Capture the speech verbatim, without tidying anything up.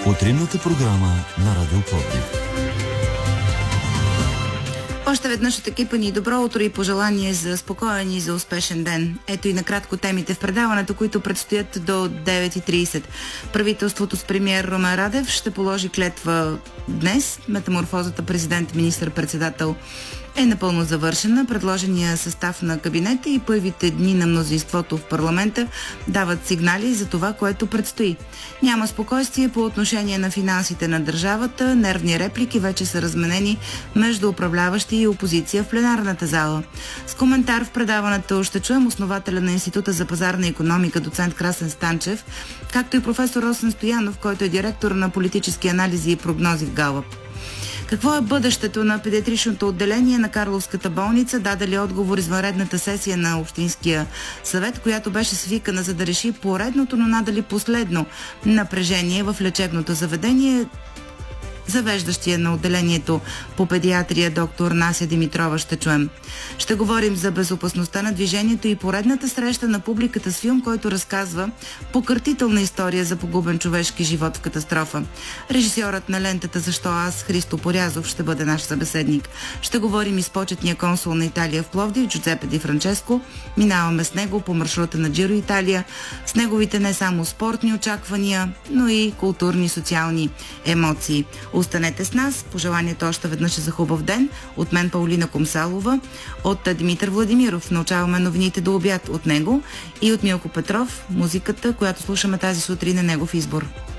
Утринната програма на Радио Пловдив. Още веднъж от екипа ни добро утро и пожелание за спокоен и за успешен ден. Ето и накратко темите в предаването, които предстоят до девет и трийсет. Правителството с премиер Румен Радев ще положи клетва днес. Метаморфозата президент, министър-председател е напълно завършена. Предложения състав на кабинета и първите дни на мнозинството в парламента дават сигнали за това, което предстои. Няма спокойствие по отношение на финансите на държавата. Нервни реплики вече са разменени между управляващи и опозиция в пленарната зала. С коментар в предаването ще чуем основателя на Института за пазарна икономика, доцент Красен Станчев, както и професор Росен Стоянов, който е директор на политически анализи и прогнози в Галъп. Какво е бъдещето на педиатричното отделение на Карловската болница? Даде ли отговор извънредната сесия на Общинския съвет, която беше свикана за да реши поредното, но надали последно напрежение в лечебното заведение? Завеждащия на отделението по педиатрия доктор Нася Димитрова ще чуем. Ще говорим за безопасността на движението и поредната среща на публиката с филм, който разказва покъртителна история за погубен човешки живот в катастрофа. Режисьорът на лентата "Защо аз?" Христо Порязов ще бъде наш събеседник. Ще говорим и с почетния консул на Италия в Пловдив Джузепе Ди Франческо. Минаваме с него по маршрута на Джиро Италия, с неговите не само спортни очаквания, но и културни, социални емоции. Останете с нас. Пожеланието още веднъж е за хубав ден. От мен Паулина Комсалова, от Димитър Владимиров. Научаваме новините до обяд от него и от Милко Петров, музиката, която слушаме тази сутрин, е негов избор.